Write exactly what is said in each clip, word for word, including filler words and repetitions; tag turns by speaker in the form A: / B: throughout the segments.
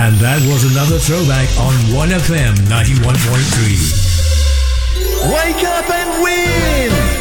A: And that was another throwback on one F M ninety-one point three. Wake up and win!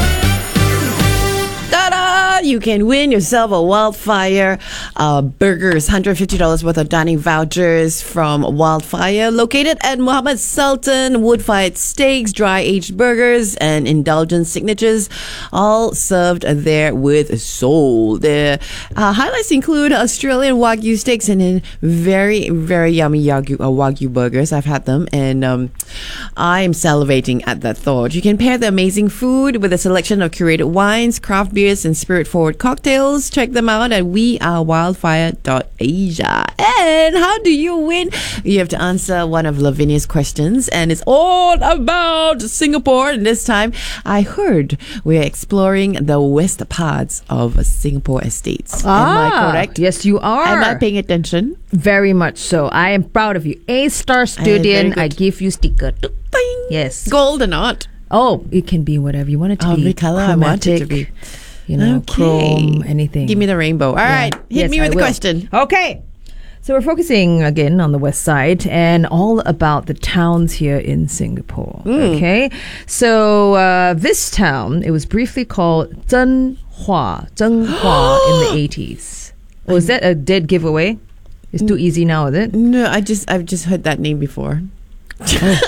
B: Ta-da! You can win yourself a Wildfire uh, Burgers, one hundred fifty dollars worth of dining vouchers from Wildfire, located at Mohammed Sultan. Wood-fired steaks, dry-aged burgers, and indulgent signatures, all served there with soul. The uh, highlights include Australian Wagyu steaks and very, very yummy Wagyu, uh, Wagyu burgers. I've had them, and um, I am salivating at that thought. You can pair the amazing food with a selection of curated wines, craft beers, and spirit-forward cocktails. Check them out at we are wildfire dot asia. And how do you win? You have to answer one of Lavinia's questions, and it's all about Singapore. And this time, I heard we're exploring the west parts of Singapore estates.
C: Ah,
B: am I correct?
C: Yes, you are.
B: Am I paying attention?
C: Very much so. I am proud of you. A-star student. I, I give you sticker.
B: Ding.
C: Yes.
B: Gold or not?
C: Oh, it can be whatever you want it to
B: Oh,
C: be.
B: the color I want it to be.
C: You know,
B: Okay.
C: chrome, anything.
B: Give me the rainbow. All
C: Yeah.
B: right. Hit
C: Yes,
B: me with
C: I
B: the
C: will.
B: question.
C: Okay. So we're focusing again on the west side and all about the towns here in Singapore. Okay. So uh, this town, it was briefly called Zhenhua, Zhenhua in the eighties. Was that a dead giveaway? It's too easy now, is it?
B: No, I just I've just heard that name before. I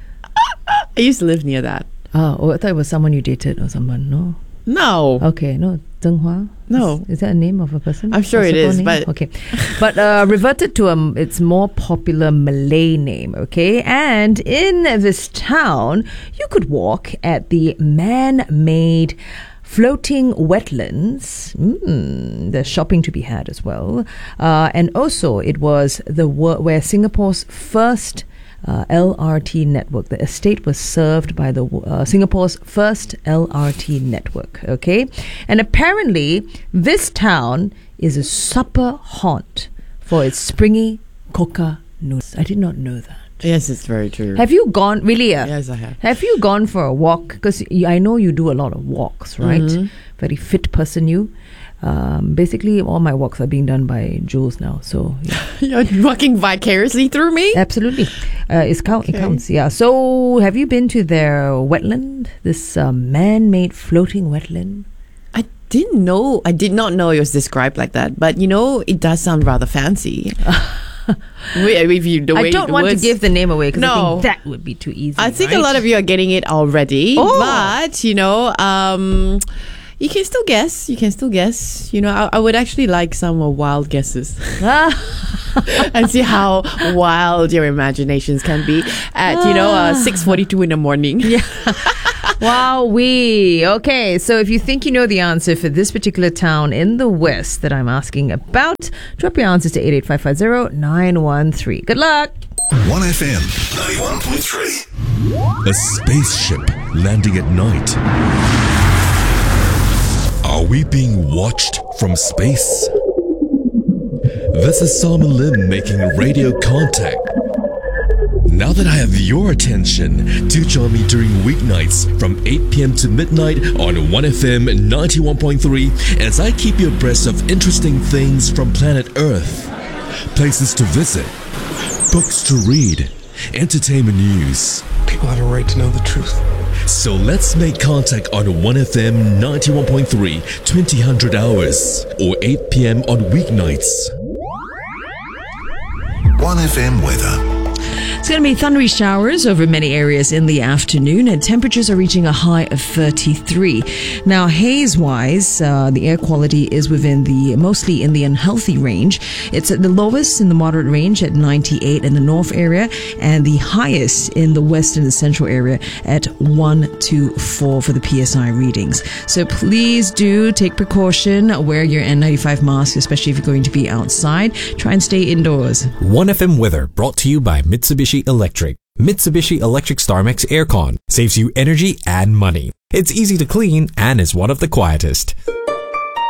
B: used to live near that.
C: Oh, oh, I thought it was someone you dated or someone. No.
B: No.
C: Okay, no, Zhenhua?
B: No.
C: Is, is that a name of a person?
B: I'm sure it
C: Possible
B: is,
C: name?
B: but-
C: Okay. But uh, reverted to um, its more popular Malay name, okay? And in this town, you could walk at the man-made floating wetlands. Mm, there's shopping to be had as well. Uh, and also, it was the wo- where Singapore's first Uh, L R T network. The estate was served by the uh, Singapore's first L R T network. Okay, and apparently this town is a supper haunt for its springy coca noodles. I did not know that.
B: Yes, it's very true.
C: Have you gone really? Uh,
B: Yes, I have.
C: Have you gone for a walk? Because I know you do a lot of walks, right?
B: Mm-hmm.
C: Very fit person, you. Um, basically, all my walks are being done by Jules now. So yeah.
B: You're walking vicariously through me?
C: Absolutely. Uh, it's count, It
B: Okay.
C: counts, yeah. So, have you been to their wetland? This uh, man-made floating wetland?
B: I didn't know. I did not know it was described like that. But, you know, it does sound rather fancy. Wait, if you, the
C: I
B: way
C: don't
B: the
C: want
B: words,
C: to give the name away because I
B: No.
C: think that would be too easy.
B: I think
C: right?
B: a lot of you are getting it already.
C: Oh.
B: But, you know, um... you can still guess. You can still guess. You know, I, I would actually like some uh, wild guesses and see how wild your imaginations can be at, you know, uh, six forty-two in the morning. Yeah.
C: Wow, we. Okay, so if you think you know the answer for this particular town in the west that I'm asking about, drop your answers to eight eight five five zero nine one three. Good luck.
A: one F M ninety-one point three. A spaceship landing at night. Are we being watched from space? This is Simon Lim making radio contact. Now that I have your attention, do join me during weeknights from eight p.m. to midnight on one F M ninety-one point three as I keep you abreast of interesting things from planet Earth, places to visit, books to read, entertainment news.
D: People have a right to know the truth.
A: So let's make contact on one F M ninety-one point three, twenty hundred hours, or eight p.m. on weeknights. one F M weather.
E: It's going to be thundery showers over many areas in the afternoon, and temperatures are reaching a high of thirty-three. Now, haze-wise, uh, the air quality is within the mostly in the unhealthy range. It's at the lowest in the moderate range at ninety-eight in the north area, and the highest in the west and the central area at one to four for the P S I readings. So please do take precaution, wear your N ninety-five mask, especially if you're going to be outside. Try and stay indoors.
F: one F M weather brought to you by Mitsubishi Electric. Mitsubishi Electric StarMax Aircon saves you energy and money. It's easy to clean and is one of the quietest.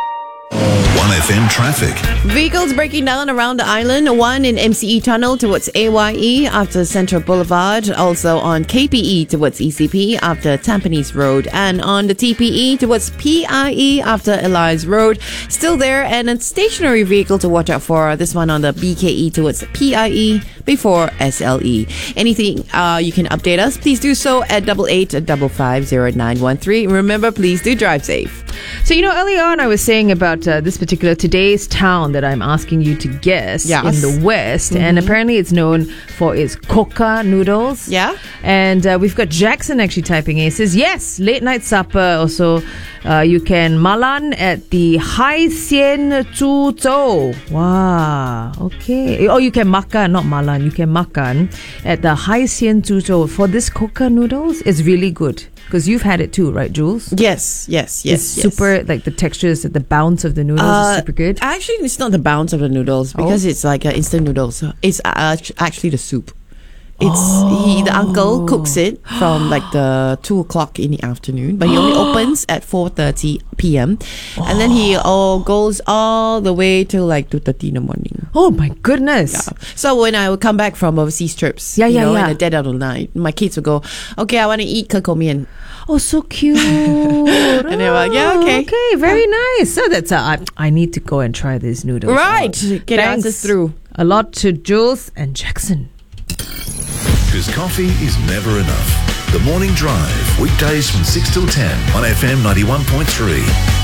G: one F M traffic.
B: Vehicles breaking down around the island. One in M C E Tunnel towards A Y E after Central Boulevard. Also on K P E towards E C P after Tampines Road. And on the T P E towards P I E after Elias Road. Still there. And a stationary vehicle to watch out for. This one on the B K E towards P I E before S L E. Anything uh, you can update us, please do so at double eight five five zero nine one three. Remember, please do drive safe.
C: So, you know, earlier on I was saying about uh, this particular today's town that I'm asking you to guess
B: Yes.
C: in the West.
B: Mm-hmm.
C: And apparently it's known for its coca noodles.
B: Yeah.
C: And uh, we've got Jackson actually typing in. He says, yes, late night supper. Also, uh, you can malan at the Hai Sian Zhu Zhou. Wow. Okay. Oh, you can makan, not malan. You can makan at the Hai Sian Zhu Zhou. For this coca noodles, it's really good. Because you've had it too, right, Jules?
B: Yes, yes, yes.
C: It's
B: yes.
C: super, like the textures, the bounce of the noodles
B: Uh,
C: is super good.
B: Actually, it's not the bounce of the noodles because it's like uh, instant noodles. It's uh, actually the soup. It's he, the uncle cooks it from like the two o'clock in the afternoon, but he only opens at four thirty p m and then he all goes all the way till like two thirty in the morning.
C: Oh my goodness.
B: Yeah. So when I would come back from overseas trips,
C: Yeah,
B: you
C: yeah,
B: know,
C: yeah.
B: in the dead of the night, my kids would go, "Okay, I want to eat kekomian."
C: Oh, so cute. and
B: they were like, "Yeah, okay."
C: Okay, very nice. So that's, uh, I, I need to go and try these noodles.
B: Right,
C: out.
B: get answers through.
C: A lot to Jules and Jackson.
G: Because coffee is never enough. The Morning Drive, weekdays from six till ten on F M ninety-one point three.